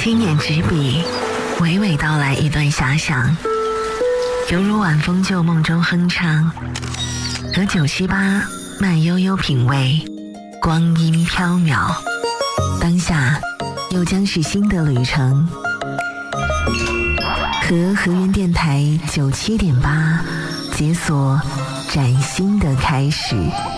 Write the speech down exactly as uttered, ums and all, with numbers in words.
轻捻纸笔，娓娓道来一段遐想，犹如晚风旧梦中哼唱，和九七八慢悠悠品味，光阴飘渺。当下又将是新的旅程，和河源电台九七点八解锁崭新的开始。